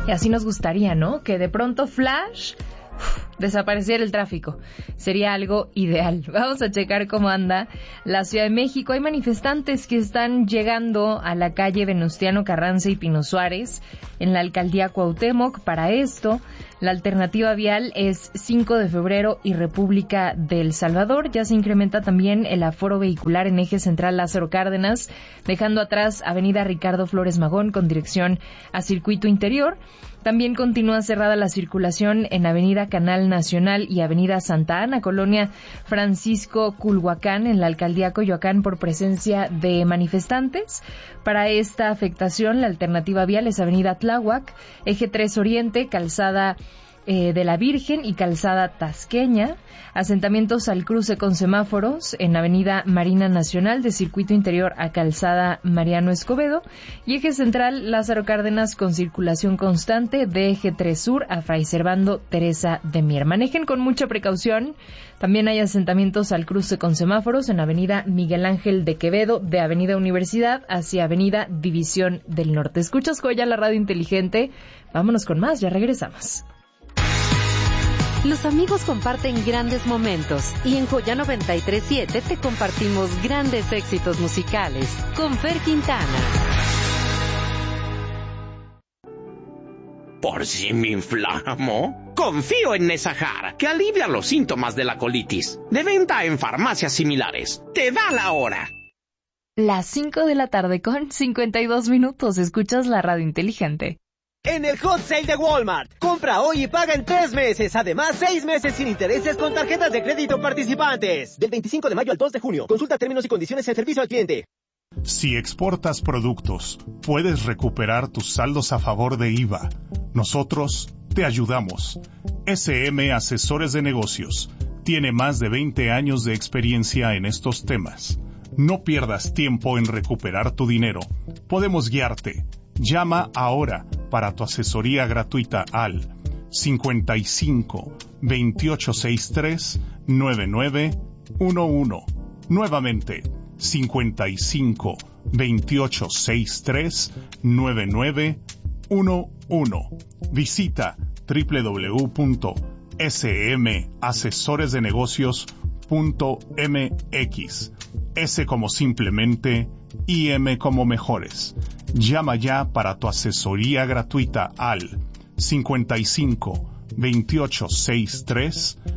Y así nos gustaría, ¿no? Que de pronto flash, desapareciera el tráfico. Sería algo ideal. Vamos a checar cómo anda la Ciudad de México. Hay manifestantes que están llegando a la calle Venustiano Carranza y Pino Suárez en la alcaldía Cuauhtémoc. Para esto, la alternativa vial es 5 de febrero y República del Salvador. Ya se incrementa también el aforo vehicular en eje central Lázaro Cárdenas, dejando atrás avenida Ricardo Flores Magón con dirección a Circuito Interior. También continúa cerrada la circulación en Avenida Canal Nacional y Avenida Santa Ana, Colonia Francisco Culhuacán, en la alcaldía Coyoacán, por presencia de manifestantes. Para esta afectación, la alternativa vial es Avenida Tláhuac, Eje 3 Oriente, Calzada de la Virgen y Calzada Tasqueña, asentamientos al cruce con semáforos en Avenida Marina Nacional, de Circuito Interior a Calzada Mariano Escobedo, y eje central Lázaro Cárdenas con circulación constante de eje 3 Sur a Fray Servando Teresa de Mier. Manejen con mucha precaución. También hay asentamientos al cruce con semáforos en Avenida Miguel Ángel de Quevedo, de Avenida Universidad hacia Avenida División del Norte. Escuchas Joya, la radio inteligente. Vámonos con más, ya regresamos. Los amigos comparten grandes momentos y en Joya 93.7 te compartimos grandes éxitos musicales con Fer Quintana. ¿Por si me inflamo? Confío en Nesajar, que alivia los síntomas de la colitis. De venta en farmacias similares. Te da la hora. Las 5 de la tarde con 52 minutos. Escuchas la radio inteligente. En el Hot Sale de Walmart, compra hoy y paga en 3 meses. Además, 6 meses sin intereses con tarjetas de crédito participantes. Del 25 de mayo al 2 de junio. Consulta términos y condiciones en servicio al cliente. Si exportas productos, puedes recuperar tus saldos a favor de IVA. Nosotros te ayudamos. SM Asesores de Negocios. Tiene más de 20 años de experiencia en estos temas. No pierdas tiempo en recuperar tu dinero. Podemos guiarte. Llama ahora para tu asesoría gratuita al 55 2863 9911. Nuevamente, 55 2863 9911. Visita www.smasesoresdenegocios.mx. S como simplemente y M como mejores. Llama ya para tu asesoría gratuita al 55 2863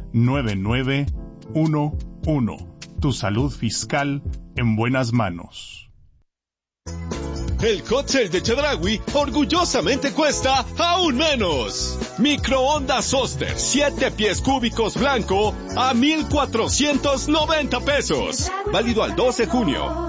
9911. Tu salud fiscal en buenas manos. El Hot Sale de Chedraui orgullosamente cuesta aún menos. Microondas Oster 7 pies cúbicos blanco a 1,490 pesos. Válido al 12 de junio.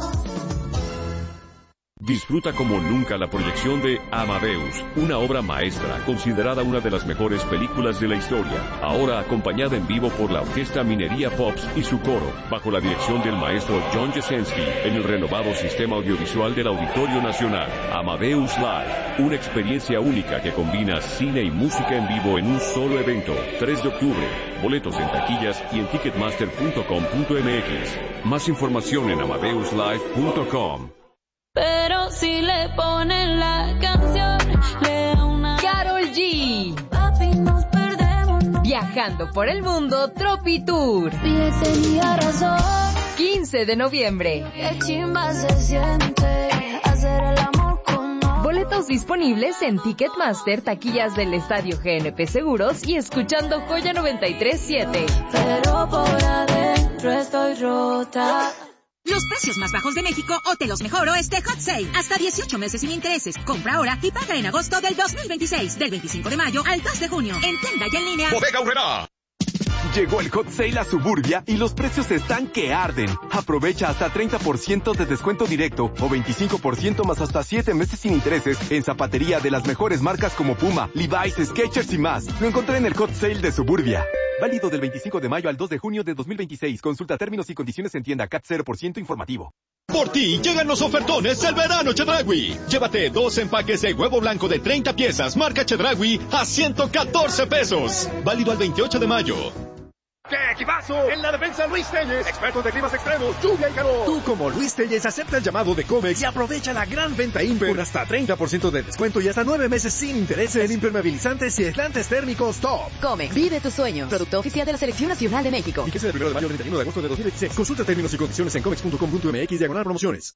Disfruta como nunca la proyección de Amadeus, una obra maestra considerada una de las mejores películas de la historia, ahora acompañada en vivo por la Orquesta Minería Pops y su coro, bajo la dirección del maestro John Jasenski, en el renovado sistema audiovisual del Auditorio Nacional. Amadeus Live, una experiencia única que combina cine y música en vivo en un solo evento. 3 de octubre, boletos en taquillas y en ticketmaster.com.mx. Más información en amadeuslive.com. Pero si le ponen la canción, le da una... Karol G. Papi, nos perdemos, no. Viajando por el mundo, Tropi Tour. Dije que tenía razón. 15 de noviembre. Qué chimba se siente hacer el amor con otro. Boletos disponibles en Ticketmaster, taquillas del Estadio GNP Seguros y escuchando Joya 93.7. Pero por adentro estoy rota. Los precios más bajos de México o te los mejoro este Hot Sale. Hasta 18 meses sin intereses. Compra ahora y paga en agosto del 2026. Del 25 de mayo al 2 de junio. En tienda y en línea. Bodega Aurrerá. Llegó el Hot Sale a Suburbia y los precios están que arden. Aprovecha hasta 30% de descuento directo o 25% más hasta 7 meses sin intereses en zapatería de las mejores marcas como Puma, Levi's, Skechers y más. Lo encontré en el Hot Sale de Suburbia. Válido del 25 de mayo al 2 de junio de 2026. Consulta términos y condiciones en tienda. CAT 0% informativo. Por ti llegan los ofertones del verano Chedraui. Llévate 2 empaques de huevo blanco de 30 piezas marca Chedraui a 114 pesos. Válido al 28 de mayo. ¿Qué equipazo! En la defensa, Luis Telles, expertos de climas extremos, lluvia y calor. Tú, como Luis Telles, acepta el llamado de Comex y aprovecha la gran venta Imper con hasta 30% de descuento y hasta 9 meses sin intereses en impermeabilizantes y aislantes térmicos Top. Comex, vive tus sueños. Producto oficial de la Selección Nacional de México. Y que sea del 1 de mayo al 31 de agosto de 2026. Consulta términos y condiciones en comex.com.mx/promociones.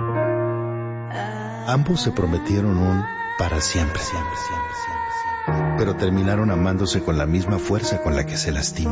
Ambos se prometieron un para siempre. Pero terminaron amándose con la misma fuerza con la que se lastiman.